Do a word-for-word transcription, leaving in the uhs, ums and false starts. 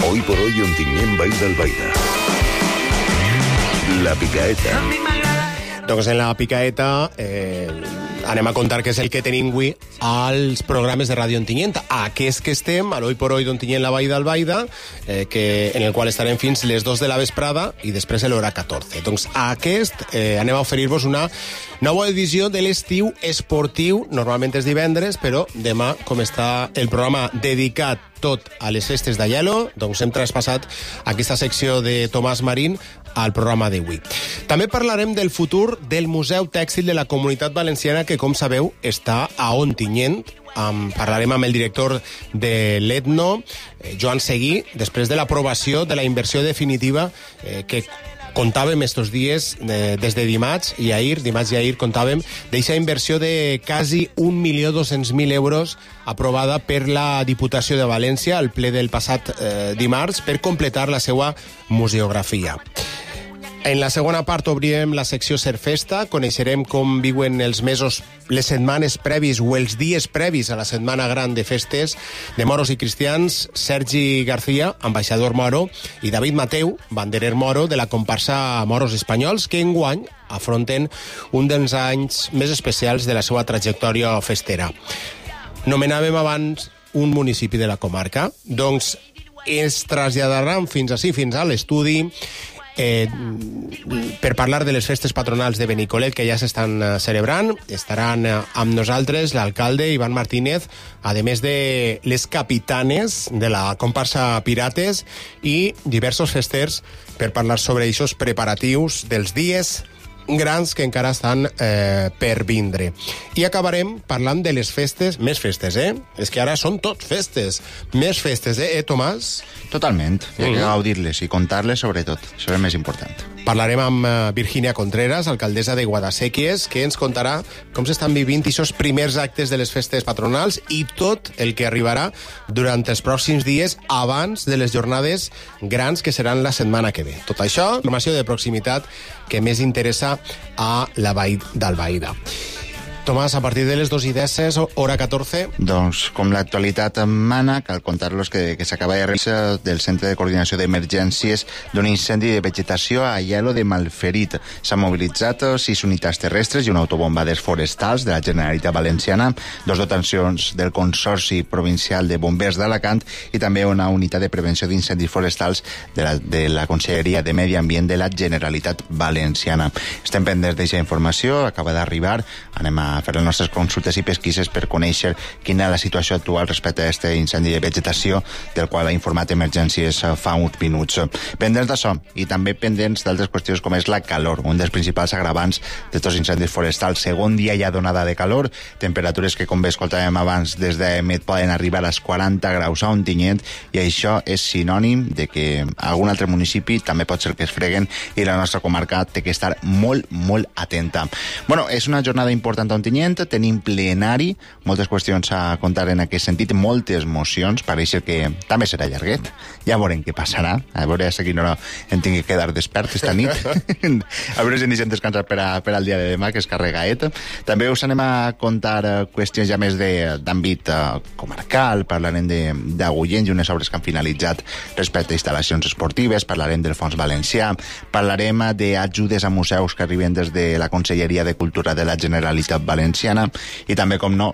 Hoy por hoy Ontinyent Vall d'Albaida. La Picaeta. Doncs en la Picaeta eh, anem a contar què és el que tenim avui als programes de Ràdio Ontinyent. Aquest que estem, a l'Hoy por Hoy d'Ontinyent la Vall d'Albaida, eh, que, en el qual estarem fins les dos de la vesprada i després a l'hora catorze. Doncs a aquest eh, anem a oferir-vos una nova edició de l'estiu esportiu. Normalment és divendres, però demà, com està el programa dedicat tot a les festes d'Aielo, doncs hem traspassat aquesta secció de Tomàs Marín al programa d'avui. També parlarem del futur del Museu Tèxtil de la Comunitat Valenciana, que, com sabeu, està a Ontinyent. Um, parlarem amb el director de l'Etno, eh, Joan Seguí, després de l'aprovació de la inversió definitiva eh, que comptàvem estos dies, eh, des de dimarts i ahir, dimarts i ahir comptàvem d'eixa inversió de quasi un milió dos-cents mil euros aprovada per la Diputació de València al ple del passat eh, dimarts per completar la seva museografia. En la segona part obrirem la secció Ser Festa, coneixerem com viuen els mesos, les setmanes previs o els dies previs a la setmana gran de festes de moros i cristians. Sergi García, ambaixador moro, i David Mateu, banderer moro de la comparsa Moros Espanyols, que enguany afronten un dels anys més especials de la seva trajectòria festera. Nomenàvem abans un municipi de la comarca, doncs es traslladaran fins ací, fins a l'estudi, Eh, per parlar de les festes patronals de Benicolet que ja s'estan eh, celebrant. Estaran eh, amb nosaltres l'alcalde Ivan Martínez, a més de les capitanes de la comparsa Pirates i diversos festers per parlar sobre aquests preparatius dels dies grans que encara estan eh, per vindre. I acabarem parlant de les festes, més festes, eh? És que ara són tot festes. Més festes, eh, eh Tomàs? Totalment. Hi ha que gaudir-les i contar-les, sobretot. Això és el més important. Parlarem amb uh, Virginia Contreras, alcaldessa de Guadasséquies, que ens contarà com s'estan vivint aquests primers actes de les festes patronals i tot el que arribarà durant els pròxims dies abans de les jornades grans que seran la setmana que ve. Tot això, informació de proximitat que més interessa a la Vall d'Albaida. Tomàs, a partir de les dos i deu, hora catorze... Doncs, com l'actualitat mana, cal contar-los que, que s'acaba de realitzar del Centre de Coordinació d'Emergències d'un incendi de vegetació a Aielo de Malferit. S'han mobilitzat sis unitats terrestres i una autobombaders forestals de la Generalitat Valenciana, dos dotacions del Consorci Provincial de Bombers d'Alacant i també una unitat de prevenció d'incendis forestals de la, de la Conselleria de Medi Ambient de la Generalitat Valenciana. Estem pendents d'aquesta informació, acaba d'arribar, anem a fer les nostres consultes i pesquises per conèixer quina és la situació actual respecte a aquest incendi de vegetació del qual ha informat Emergències fa uns minuts. Pendents d'això i també pendents d'altres qüestions com és la calor, un dels principals agravants d'aquests incendis forestals. Segon dia ja donada de calor, temperatures que, com bé escoltàvem abans, des de Met poden arribar als quaranta graus a Ontinyent, i això és sinònim de que algun altre municipi també pot ser que es freguen i la nostra comarca té que estar molt, molt atenta. Bueno, és una jornada important a Ontinyent, tenim plenari, moltes qüestions a contar en aquest sentit, moltes mocions, pareix que també serà llarguet, ja veurem què passarà, a veure a quina hora em tingui que quedar despert esta nit, a veure si ens deixem descansar per, a, per al dia de demà, que és carregaet. També us anem a contar qüestions ja més d'àmbit comarcal, parlarem d'Agullent i unes obres que han finalitzat respecte a instal·lacions esportives, parlarem del Fons Valencià, parlarem d'ajudes a museus que arriben des de la Conselleria de Cultura de la Generalitat Valenciana i també, com no,